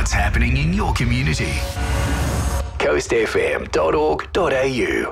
what's happening in your community. coastfm.org.au.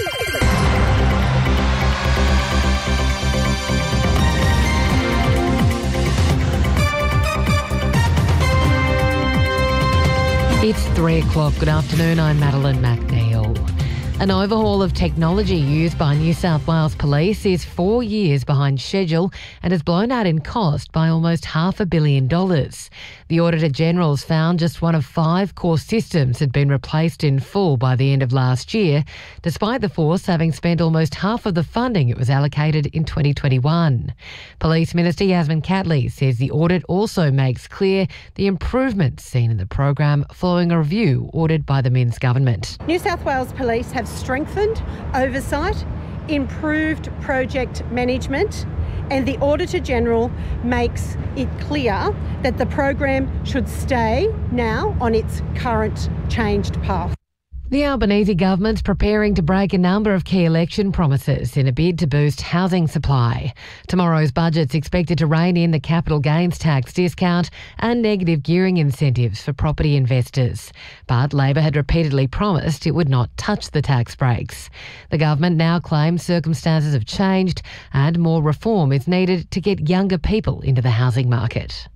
It's 3 o'clock. Good afternoon. I'm Madeline McNeil. An overhaul of technology used by New South Wales Police is 4 years behind schedule and has blown out in cost by almost $500 million. The Auditor-General's found just one of 5 core systems had been replaced in full by the end of last year, despite the force having spent almost half of the funding it was allocated in 2021. Police Minister Yasmin Catley says the audit also makes clear the improvements seen in the program following a review ordered by the Minns government. New South Wales Police have strengthened oversight, improved project management, and the Auditor-General makes it clear that the program should stay now on its current changed path. The Albanese government's preparing to break a number of key election promises in a bid to boost housing supply. Tomorrow's budget's expected to rein in the capital gains tax discount and negative gearing incentives for property investors. But Labor had repeatedly promised it would not touch the tax breaks. The government now claims circumstances have changed and more reform is needed to get younger people into the housing market.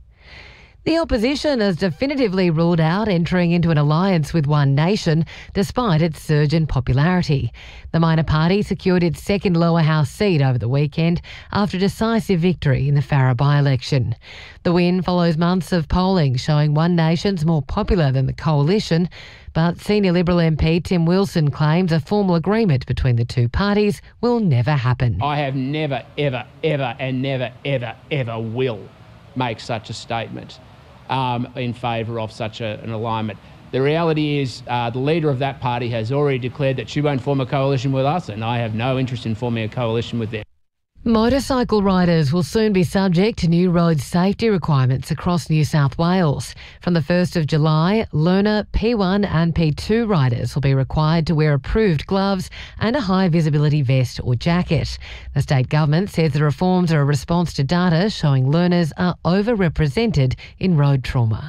The opposition has definitively ruled out entering into an alliance with One Nation despite its surge in popularity. The minor party secured its second lower house seat over the weekend after a decisive victory in the Farrer by-election. The win follows months of polling showing One Nation's more popular than the coalition, but senior Liberal MP Tim Wilson claims a formal agreement between the two parties will never happen. I have never, ever, ever and never, ever, ever will make such a statement in favour of such an alignment. The reality is the leader of that party has already declared that she won't form a coalition with us, and I have no interest in forming a coalition with them. Motorcycle riders will soon be subject to new road safety requirements across New South Wales. From the 1st of July, learner P1 and P2 riders will be required to wear approved gloves and a high visibility vest or jacket. The state government says the reforms are a response to data showing learners are overrepresented in road trauma.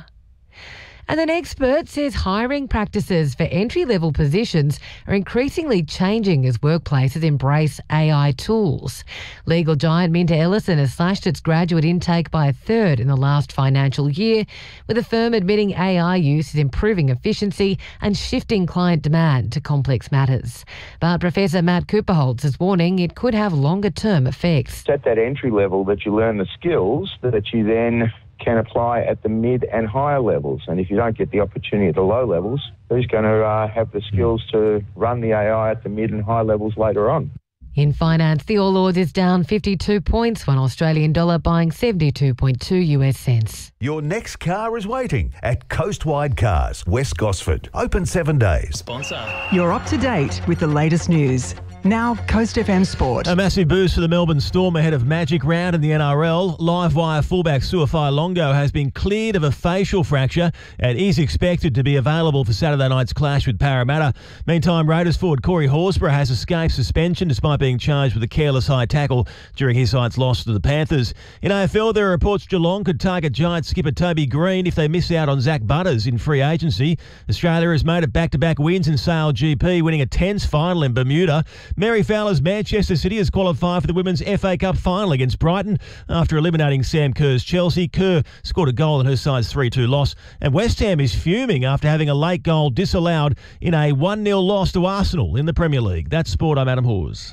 And an expert says hiring practices for entry-level positions are increasingly changing as workplaces embrace AI tools. Legal giant Minter Ellison has slashed its graduate intake by a third in the last financial year, with the firm admitting AI use is improving efficiency and shifting client demand to complex matters. But Professor Matt Cooperholtz is warning it could have longer-term effects. It's at that entry level that you learn the skills that you then can apply at the mid and higher levels. And if you don't get the opportunity at the low levels, who's going to have the skills to run the AI at the mid and high levels later on? In finance, the All Ords is down 52 points, one Australian dollar buying 72.2 US cents. Your next car is waiting at Coastwide Cars, West Gosford. Open 7 days. Sponsor. You're up to date with the latest news. Now, Coast FM Sport. A massive boost for the Melbourne Storm ahead of Magic Round in the NRL. Live wire fullback Suafai Longo has been cleared of a facial fracture and is expected to be available for Saturday night's clash with Parramatta. Meantime, Raiders forward Corey Horsburgh has escaped suspension despite being charged with a careless high tackle during his side's loss to the Panthers. In AFL, there are reports Geelong could target Giants skipper Toby Green if they miss out on Zach Butters in free agency. Australia has made it back-to-back wins in Sale GP, winning a tense final in Bermuda. Mary Fowler's Manchester City has qualified for the Women's FA Cup final against Brighton after eliminating Sam Kerr's Chelsea. Kerr scored a goal in her side's 3-2 loss. And West Ham is fuming after having a late goal disallowed in a 1-0 loss to Arsenal in the Premier League. That's Sport. I'm Adam Hawes.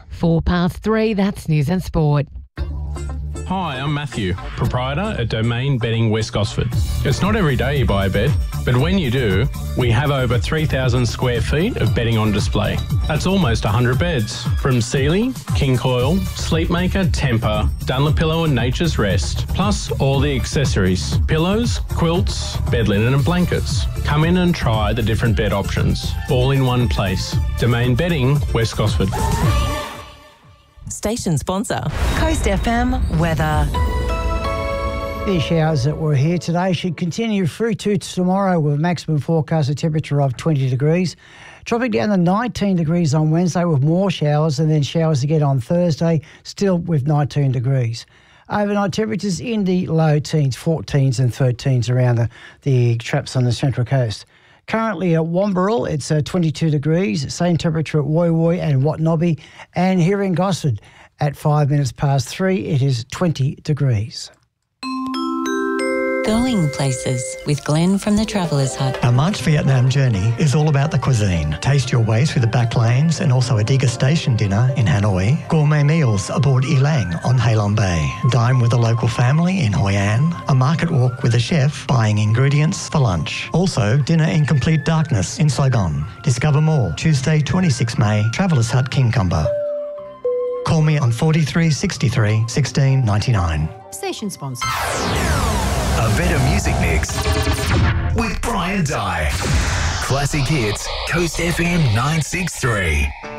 3:04, that's News and Sport. Hi, I'm Matthew, proprietor at Domain Bedding West Gosford. It's not every day you buy a bed, but when you do, we have over 3,000 square feet of bedding on display. That's almost 100 beds, from Sealy, King Coil, Sleepmaker, Tempur, Dunlopillow and Nature's Rest, plus all the accessories, pillows, quilts, bed linen and blankets. Come in and try the different bed options, all in one place. Domain Bedding West Gosford. Station sponsor, Coast FM weather. The showers that were here today should continue through to tomorrow with a maximum forecasted temperature of 20 degrees. Dropping down to 19 degrees on Wednesday with more showers, and then showers again on Thursday, still with 19 degrees. Overnight temperatures in the low teens, 14s and 13s around the traps on the Central Coast. Currently at Wamberal, it's 22 degrees. Same temperature at Woy Woy and Watnobby. And here in Gosford, at 5 minutes past 3, it is 20 degrees. Going places with Glenn from the Travellers Hut. Our March Vietnam journey is all about the cuisine. Taste your way through the back lanes and also a degustation dinner in Hanoi. Gourmet meals aboard Elang on Halong Bay. Dine with a local family in Hoi An. A market walk with a chef buying ingredients for lunch. Also, dinner in complete darkness in Saigon. Discover more Tuesday, 26 May, Travellers Hut, Kingcumber. Call me on 43 63 16 99. Station sponsor. A better music mix with Brian Dye. Classic hits, Coast FM 963.